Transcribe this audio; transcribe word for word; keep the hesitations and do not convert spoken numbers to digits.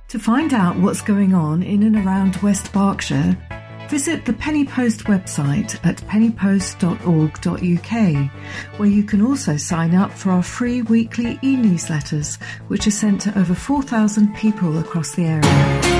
To find out what's going on in and around West Berkshire, visit the Penny Post website at penny post dot org dot U K, where you can also sign up for our free weekly e-newsletters, which are sent to over four thousand people across the area.